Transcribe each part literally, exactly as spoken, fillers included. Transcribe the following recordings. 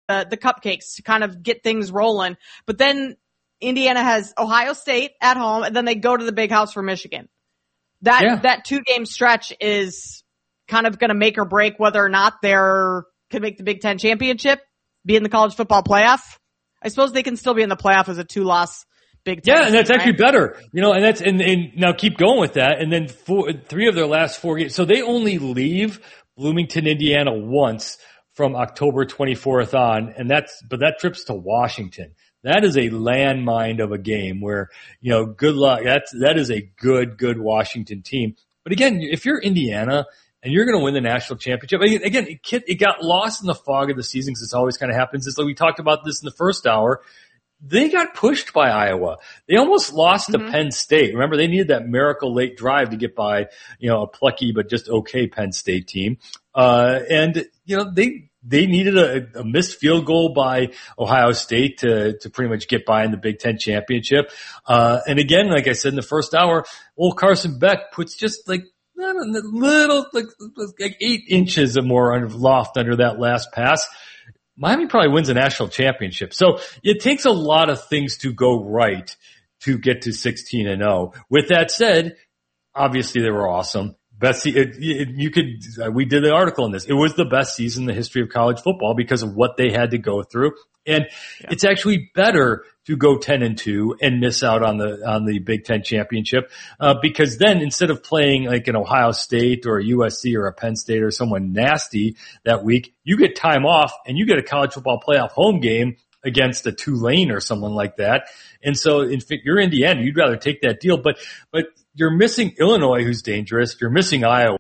the, the cupcakes to kind of get things rolling. But then Indiana has Ohio State at home, and then they go to the Big House for Michigan. That yeah. that two game stretch is kind of going to make or break whether or not they're could make the Big Ten championship, be in the college football playoff. I suppose they can still be in the playoff as a two loss Big Ten. Yeah, and that's right? actually better. You know, and that's and, and now keep going with that. And then four, three of their last four games. So they only leave Bloomington, Indiana once from October twenty-fourth on, and that's but that trip's to Washington. That is a landmine of a game where, you know, good luck. That's, that is a good, good Washington team. But again, if you're Indiana and you're going to win the national championship, again, it, it got lost in the fog of the season because this always kind of happens. It's like we talked about this in the first hour. They got pushed by Iowa. They almost lost mm-hmm. to Penn State. Remember, they needed that miracle late drive to get by, you know, a plucky but just okay Penn State team. Uh, and, you know, they, They needed a, a missed field goal by Ohio State to, to pretty much get by in the Big Ten championship. Uh, and again, like I said in the first hour, old Carson Beck puts just like a little, like, like eight inches or more of loft under that last pass. Miami probably wins a national championship. So it takes a lot of things to go right to get to sixteen and oh. With that said, obviously they were awesome. Best, it, it, you could, we did an article on this. It was the best season in the history of college football because of what they had to go through. And yeah. it's actually better to go ten and two and miss out on the, on the Big Ten championship, uh, because then instead of playing like an Ohio State or a U S C or a Penn State or someone nasty that week, you get time off and you get a college football playoff home game against a Tulane or someone like that. And so if you're Indiana, you'd rather take that deal, but, but you're missing Illinois, who's dangerous. You're missing Iowa.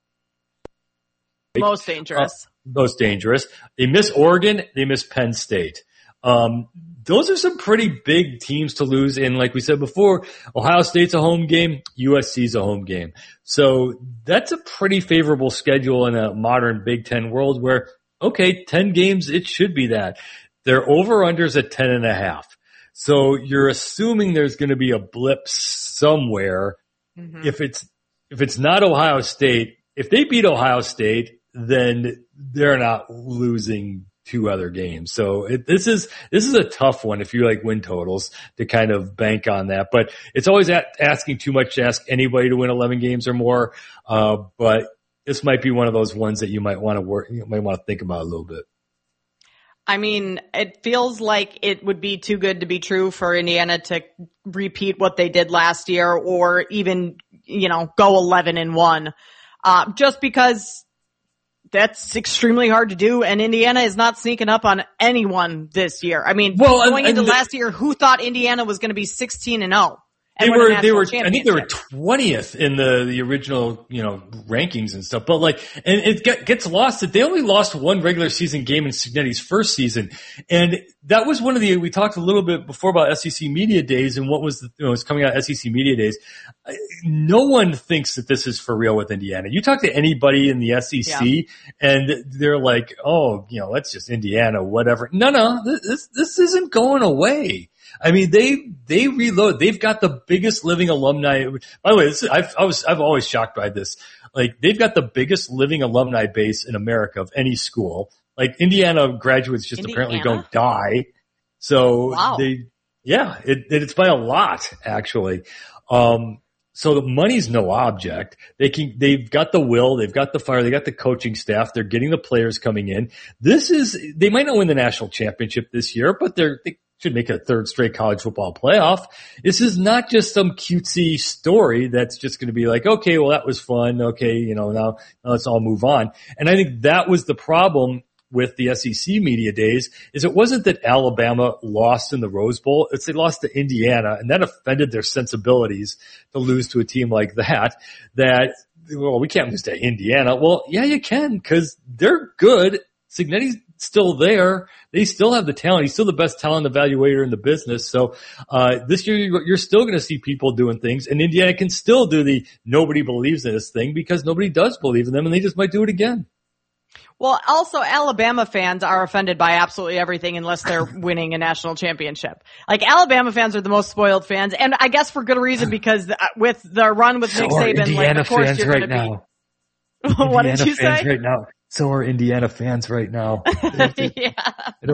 Most dangerous. Uh, most dangerous. They miss Oregon. They miss Penn State. Um, those are some pretty big teams to lose. And like we said before, Ohio State's a home game. U S C's a home game. So that's a pretty favorable schedule in a modern Big Ten world where, okay, ten games, it should be that. Their over-unders at ten and a half. So you're assuming there's going to be a blip somewhere. Mm-hmm. If it's, if it's not Ohio State, if they beat Ohio State, then they're not losing two other games. So it, this is, this is a tough one if you like win totals to kind of bank on that, but it's always at, asking too much to ask anybody to win eleven games or more. Uh, but this might be one of those ones that you might want to work, you might want to think about a little bit. I mean, it feels like it would be too good to be true for Indiana to repeat what they did last year or even, you know, go eleven and one. Uh, just because that's extremely hard to do, and Indiana is not sneaking up on anyone this year. I mean, well, going and, and into the, last year, who thought Indiana was going to be sixteen and oh? They were, they were, I think they were twentieth in the, the original, you know, rankings and stuff. But like, and it get, gets lost that they only lost one regular season game in Cignetti's first season. And that was one of the, we talked a little bit before about S E C Media Days and what was, the, you know, was coming out S E C Media Days. No one thinks that this is for real with Indiana. You talk to anybody in the S E C yeah. and they're like, oh, you know, that's just Indiana, whatever. No, no, this, this isn't going away. I mean, they, they reload. They've got the biggest living alumni. By the way, this is, I've, I was, I've always shocked by this. Like, they've got the biggest living alumni base in America of any school. Like, Indiana graduates just Indiana? apparently don't die. So wow. they, yeah, it, it's by a lot, actually. Um, so the money's no object. They can, they've got the will, they've got the fire, they got the coaching staff, they're getting the players coming in. This is, they might not win the national championship this year, but they're, they, should make a third straight college football playoff. This is not just some cutesy story that's just going to be like, okay, well, that was fun. Okay, you know, now, now let's all move on. And I think that was the problem with the S E C Media Days is it wasn't that Alabama lost in the Rose Bowl. It's they lost to Indiana, and that offended their sensibilities to lose to a team like that, that, well, we can't lose to Indiana. Well, yeah, you can because they're good. Cignetti's still there. They still have the talent. He's still the best talent evaluator in the business. So, uh, this year you're still going to see people doing things, and Indiana can still do the nobody believes in this thing because nobody does believe in them, and they just might do it again. Well, also Alabama fans are offended by absolutely everything unless they're winning a national championship. Like Alabama fans are the most spoiled fans, and I guess for good reason because with the run with Nick so Saban, Indiana like of course fans you're right going to now. be. What Indiana did you fans say? Right now. So are Indiana fans right now. yeah. I don't